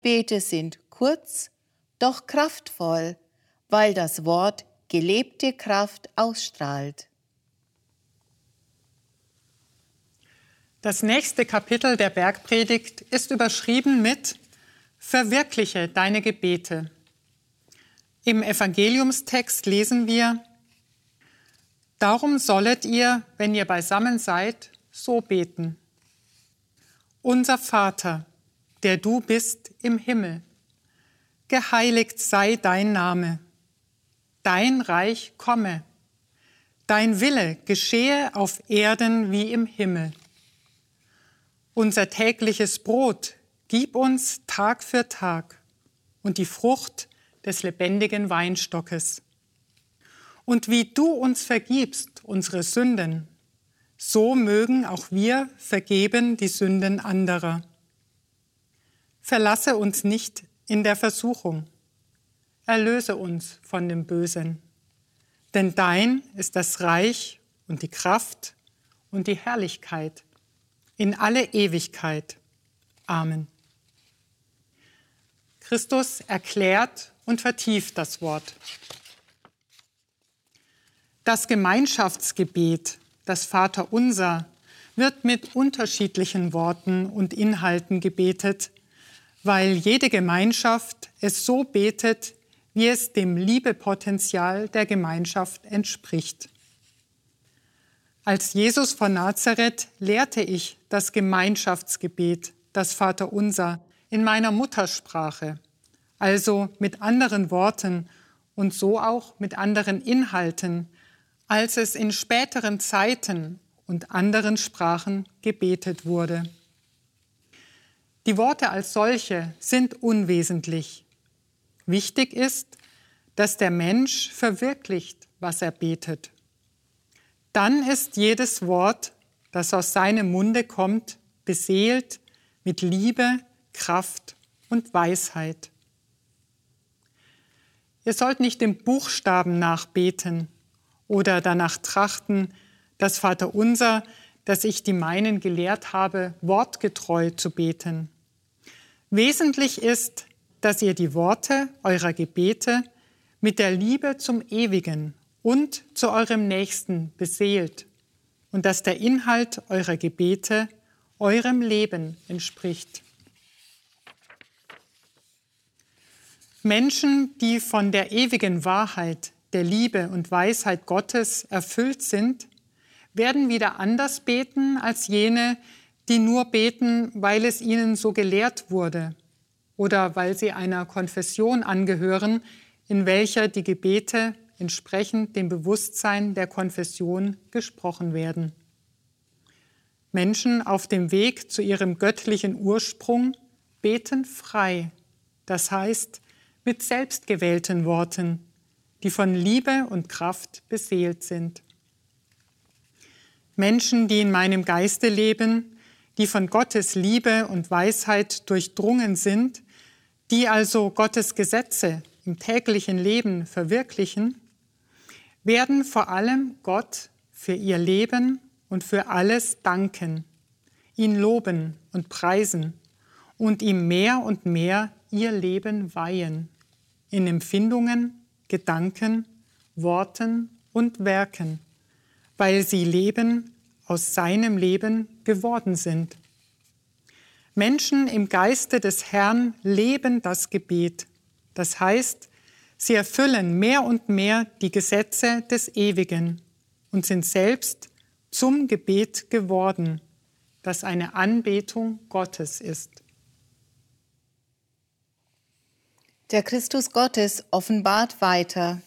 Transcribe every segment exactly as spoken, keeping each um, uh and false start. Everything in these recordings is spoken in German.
Bete sind kurz, doch kraftvoll, weil das Wort gelebte Kraft ausstrahlt. Das nächste Kapitel der Bergpredigt ist überschrieben mit Verwirkliche deine Gebete. Im Evangeliumstext lesen wir: Darum sollet ihr, wenn ihr beisammen seid, so beten. Unser Vater, der du bist im Himmel, geheiligt sei dein Name. Dein Reich komme. Dein Wille geschehe auf Erden wie im Himmel. Unser tägliches Brot gib uns Tag für Tag und die Frucht des lebendigen Weinstockes. Und wie du uns vergibst unsere Sünden, so mögen auch wir vergeben die Sünden anderer. Verlasse uns nicht in der Versuchung, erlöse uns von dem Bösen. Denn dein ist das Reich und die Kraft und die Herrlichkeit in alle Ewigkeit. Amen. Christus erklärt und vertieft das Wort. Das Gemeinschaftsgebet, das Vaterunser, wird mit unterschiedlichen Worten und Inhalten gebetet, weil jede Gemeinschaft es so betet, wie es dem Liebepotenzial der Gemeinschaft entspricht. Als Jesus von Nazareth lehrte ich das Gemeinschaftsgebet, das Vaterunser, in meiner Muttersprache, also mit anderen Worten und so auch mit anderen Inhalten, als es in späteren Zeiten und anderen Sprachen gebetet wurde. Die Worte als solche sind unwesentlich. Wichtig ist, dass der Mensch verwirklicht, was er betet. Dann ist jedes Wort, das aus seinem Munde kommt, beseelt mit Liebe, Kraft und Weisheit. Ihr sollt nicht dem Buchstaben nachbeten oder danach trachten, das Vaterunser, das ich die meinen gelehrt habe, wortgetreu zu beten. Wesentlich ist, dass ihr die Worte eurer Gebete mit der Liebe zum Ewigen und zu eurem Nächsten beseelt und dass der Inhalt eurer Gebete eurem Leben entspricht. Menschen, die von der ewigen Wahrheit, der Liebe und Weisheit Gottes erfüllt sind, werden wieder anders beten als jene, die nur beten, weil es ihnen so gelehrt wurde oder weil sie einer Konfession angehören, in welcher die Gebete entsprechend dem Bewusstsein der Konfession gesprochen werden. Menschen auf dem Weg zu ihrem göttlichen Ursprung beten frei, das heißt mit selbstgewählten Worten, die von Liebe und Kraft beseelt sind. Menschen, die in meinem Geiste leben, die von Gottes Liebe und Weisheit durchdrungen sind, die also Gottes Gesetze im täglichen Leben verwirklichen, werden vor allem Gott für ihr Leben und für alles danken, ihn loben und preisen und ihm mehr und mehr ihr Leben weihen, in Empfindungen, Gedanken, Worten und Werken, weil sie Leben aus seinem Leben geworden sind. Menschen im Geiste des Herrn leben das Gebet. Das heißt, sie erfüllen mehr und mehr die Gesetze des Ewigen und sind selbst zum Gebet geworden, das eine Anbetung Gottes ist. Der Christus Gottes offenbart weiter.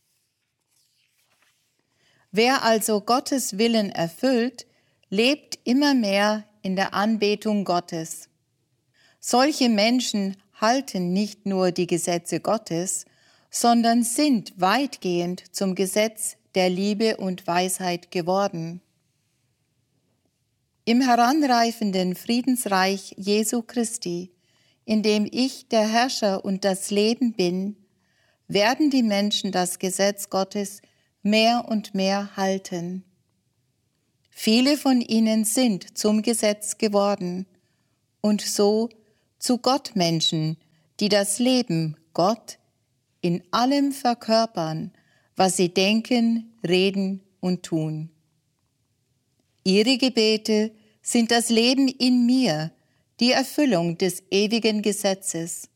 Wer also Gottes Willen erfüllt, lebt immer mehr in der Anbetung Gottes. Solche Menschen halten nicht nur die Gesetze Gottes, sondern sind weitgehend zum Gesetz der Liebe und Weisheit geworden. Im heranreifenden Friedensreich Jesu Christi, in dem ich der Herrscher und das Leben bin, werden die Menschen das Gesetz Gottes mehr und mehr halten. Viele von ihnen sind zum Gesetz geworden und so zu Gottmenschen die das Leben Gott in allem verkörpern, was sie denken, reden und tun. Ihre Gebete sind das Leben in mir, die Erfüllung des ewigen Gesetzes.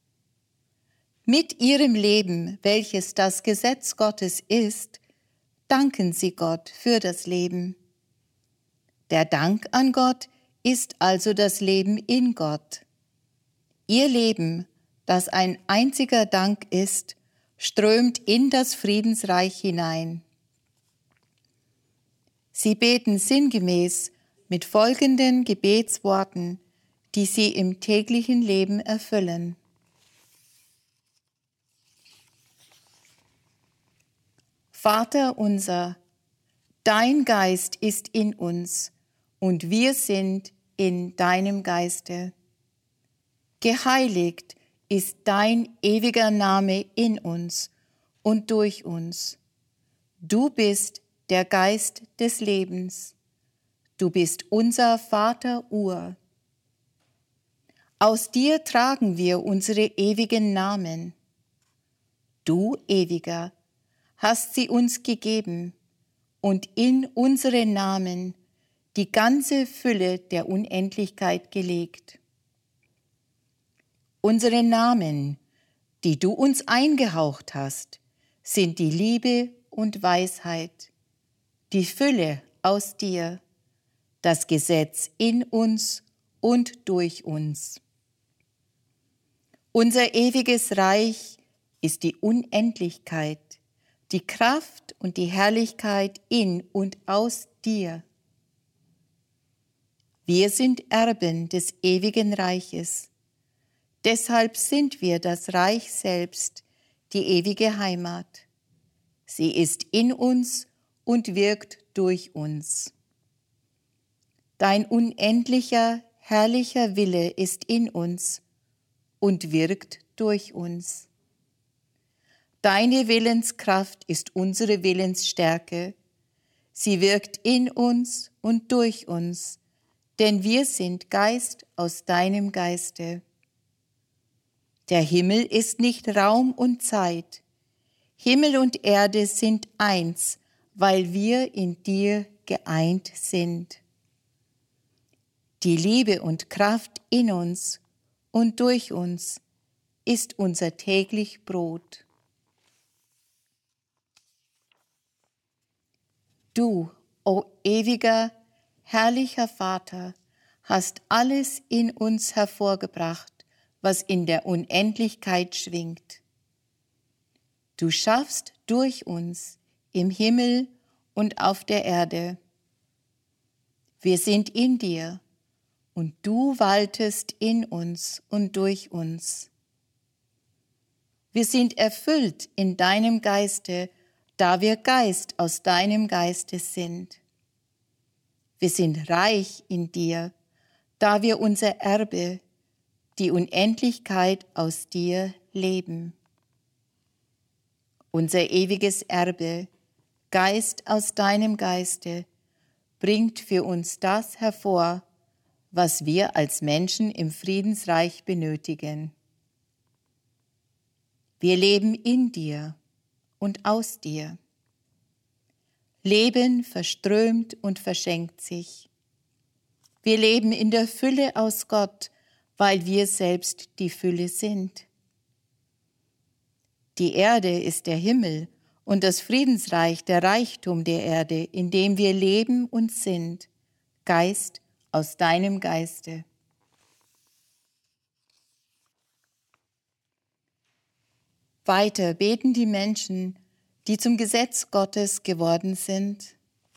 Mit ihrem Leben, welches das Gesetz Gottes ist, danken sie Gott für das Leben. Der Dank an Gott ist also das Leben in Gott. Ihr Leben, das ein einziger Dank ist, strömt in das Friedensreich hinein. Sie beten sinngemäß mit folgenden Gebetsworten, die sie im täglichen Leben erfüllen. Vater unser, dein Geist ist in uns und wir sind in deinem Geiste. Geheiligt ist dein ewiger Name in uns und durch uns. Du bist der Geist des Lebens. Du bist unser Vater Ur. Aus dir tragen wir unsere ewigen Namen. Du, Ewiger, hast sie uns gegeben und in unsere Namen die ganze Fülle der Unendlichkeit gelegt. Unsere Namen, die du uns eingehaucht hast, sind die Liebe und Weisheit, die Fülle aus dir, das Gesetz in uns und durch uns. Unser ewiges Reich ist die Unendlichkeit, die Kraft und die Herrlichkeit in und aus dir. Wir sind Erben des ewigen Reiches. Deshalb sind wir das Reich selbst, die ewige Heimat. Sie ist in uns und wirkt durch uns. Dein unendlicher, herrlicher Wille ist in uns und wirkt durch uns. Deine Willenskraft ist unsere Willensstärke. Sie wirkt in uns und durch uns, denn wir sind Geist aus deinem Geiste. Der Himmel ist nicht Raum und Zeit. Himmel und Erde sind eins, weil wir in dir geeint sind. Die Liebe und Kraft in uns und durch uns ist unser täglich Brot. Du, o ewiger, herrlicher Vater, hast alles in uns hervorgebracht, was in der Unendlichkeit schwingt. Du schaffst durch uns im Himmel und auf der Erde. Wir sind in dir und du waltest in uns und durch uns. Wir sind erfüllt in deinem Geiste, da wir Geist aus deinem Geiste sind. Wir sind reich in dir, da wir unser Erbe, die Unendlichkeit aus dir leben. Unser ewiges Erbe, Geist aus deinem Geiste, bringt für uns das hervor, was wir als Menschen im Friedensreich benötigen. Wir leben in dir und aus dir. Leben verströmt und verschenkt sich. Wir leben in der Fülle aus Gott, weil wir selbst die Fülle sind. Die Erde ist der Himmel und das Friedensreich der Reichtum der Erde, in dem wir leben und sind, Geist aus deinem Geiste. Weiter beten die Menschen, die zum Gesetz Gottes geworden sind.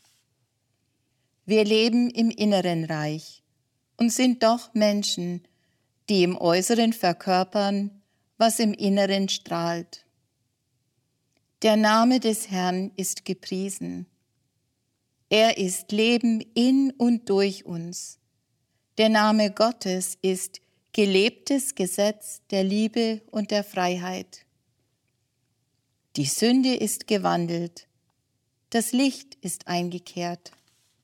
Wir leben im inneren Reich und sind doch Menschen, die im Äußeren verkörpern, was im Inneren strahlt. Der Name des Herrn ist gepriesen. Er ist Leben in und durch uns. Der Name Gottes ist gelebtes Gesetz der Liebe und der Freiheit. Die Sünde ist gewandelt, das Licht ist eingekehrt.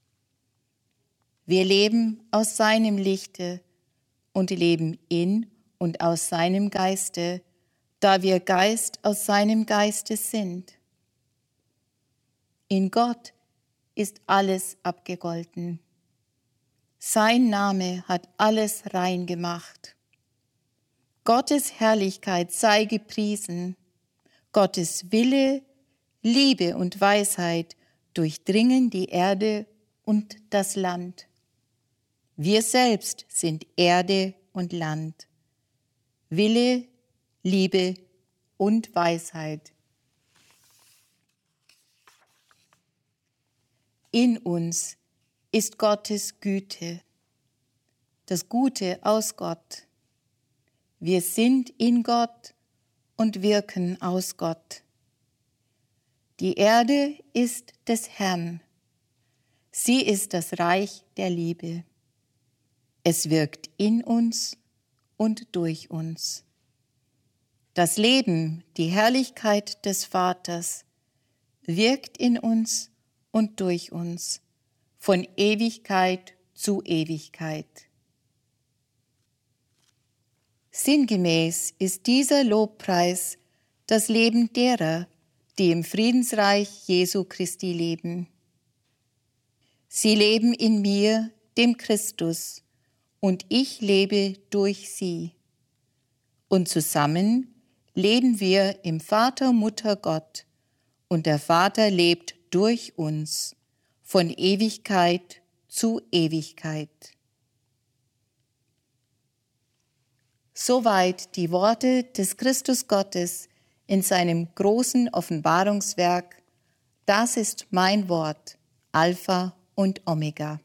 Wir leben aus seinem Lichte und leben in und aus seinem Geiste, da wir Geist aus seinem Geiste sind. In Gott ist alles abgegolten. Sein Name hat alles rein gemacht. Gottes Herrlichkeit sei gepriesen. Gottes Wille, Liebe und Weisheit durchdringen die Erde und das Land. Wir selbst sind Erde und Land. Wille, Liebe und Weisheit. In uns ist Gottes Güte, das Gute aus Gott. Wir sind in Gott und wirken aus Gott. Die Erde ist des Herrn. Sie ist das Reich der Liebe. Es wirkt in uns und durch uns. Das Leben, die Herrlichkeit des Vaters, wirkt in uns und durch uns, von Ewigkeit zu Ewigkeit. Sinngemäß ist dieser Lobpreis das Leben derer, die im Friedensreich Jesu Christi leben. Sie leben in mir, dem Christus, und ich lebe durch sie. Und zusammen leben wir im Vater, Mutter, Gott, und der Vater lebt durch uns, von Ewigkeit zu Ewigkeit. Soweit die Worte des Christus Gottes in seinem großen Offenbarungswerk. Das ist mein Wort, Alpha und Omega.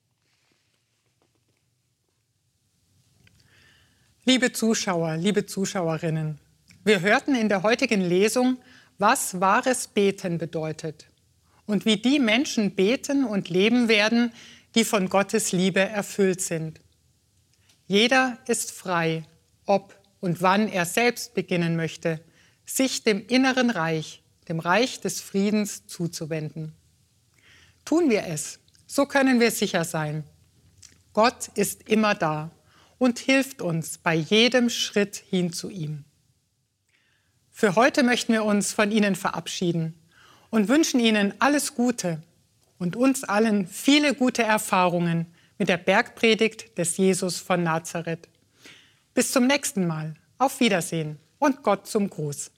Liebe Zuschauer, liebe Zuschauerinnen, wir hörten in der heutigen Lesung, was wahres Beten bedeutet und wie die Menschen beten und leben werden, die von Gottes Liebe erfüllt sind. Jeder ist frei, ob und wann er selbst beginnen möchte, sich dem inneren Reich, dem Reich des Friedens zuzuwenden. Tun wir es, so können wir sicher sein. Gott ist immer da und hilft uns bei jedem Schritt hin zu ihm. Für heute möchten wir uns von Ihnen verabschieden und wünschen Ihnen alles Gute und uns allen viele gute Erfahrungen mit der Bergpredigt des Jesus von Nazareth. Bis zum nächsten Mal. Auf Wiedersehen und Gott zum Gruß.